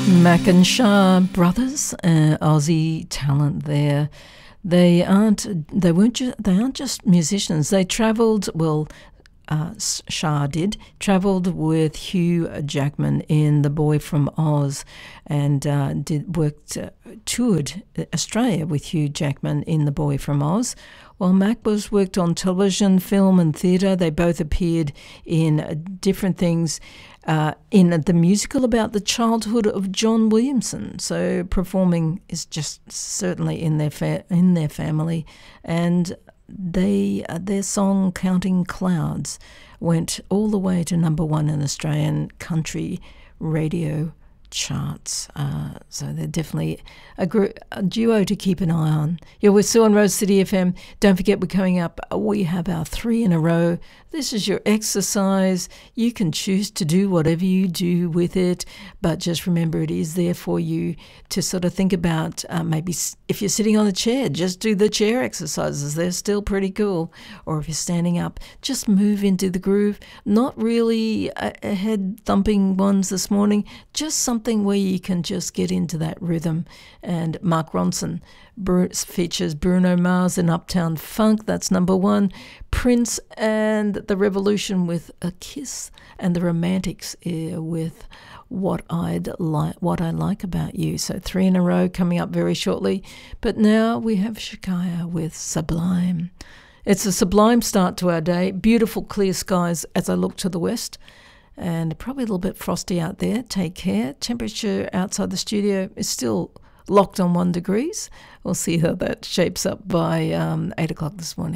Mac and Shah brothers, Aussie talent there. They aren't just musicians. They travelled, Shah travelled with Hugh Jackman in The Boy from Oz, and toured Australia with Hugh Jackman in The Boy from Oz. While Mac worked on television, film and theatre. They both appeared in different things in the musical about the childhood of John Williamson. So performing is just certainly in their family. And their song Counting Clouds went all the way to number one in Australian country radio charts. So they're definitely a duo to keep an eye on. You're with Sue and Rose City FM. Don't forget, we're coming up. We have our 3 in a row. This is your exercise. You can choose to do whatever you do with it, but just remember it is there for you to sort of think about. Maybe if you're sitting on a chair, just do the chair exercises. They're still pretty cool. Or if you're standing up, just move into the groove. Not really head thumping ones this morning, just something where you can just get into that rhythm. And Mark Ronson features Bruno Mars in Uptown Funk. That's number 1. Prince and The Revolution with A Kiss, and The Romantics with What I Like About You. So 3 in a row coming up very shortly. But now we have Shakaya with Sublime. It's a sublime start to our day. Beautiful clear skies as I look to the west. And probably a little bit frosty out there. Take care. Temperature outside the studio is still locked on 1 degree. We'll see how that shapes up by 8 o'clock this morning.